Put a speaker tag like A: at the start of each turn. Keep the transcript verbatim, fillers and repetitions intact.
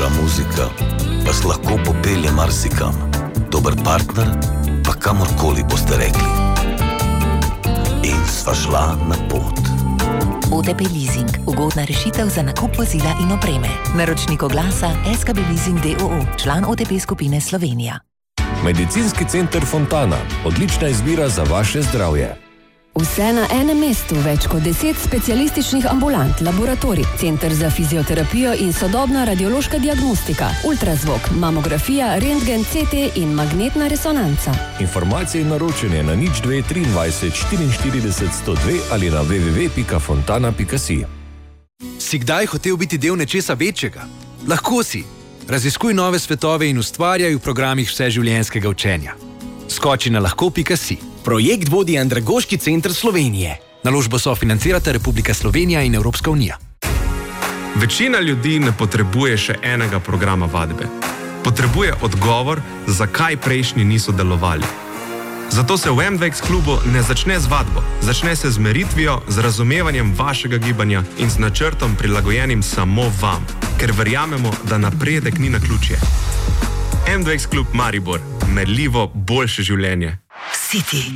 A: Dobra muzika vas lahko popelje marsikam. Dober partner pa kamorkoli boste rekli. In sva šla na pot.
B: O T P Leasing. Ugodna rešitev za nakup vozila in opreme. Naročnik oglasa S K B Leasing d o o. Član O T P skupine Slovenija.
C: Medicinski center Fontana. Odlična izbira za vaše zdravje.
D: Vse na enem mestu, več kot deset specialističnih ambulant, laboratorij, center za fizioterapijo in sodobna radiološka diagnostika, ultrazvok, mamografija, rentgen, C T in magnetna resonanca.
C: Informacije in naročanje na nič dve triindvajset štiriinštirideset sto dve ali na w w w pika fontana pika si.
E: Si kdaj hotel biti del nečesa večjega? Lahko si. Raziskuj nove svetove in ustvarjaj v programih vseživljenjskega učenja. Skoči na lahko pika si.
F: Projekt vodi Andragoški center Slovenije.
E: Naložbo sofinancirata Republika Slovenija in Evropska unija.
G: Večina ljudi ne potrebuje še enega programa vadbe. Potrebuje odgovor, zakaj prejšnji niso delovali. Zato se v M dva X klubu ne začne z vadbo, začne se z meritvijo, z razumevanjem vašega gibanja in z načrtom prilagojenim samo vam, ker verjamemo, da napredek ni naključje. M dva X klub Maribor, merljivo boljše življenje.
B: City.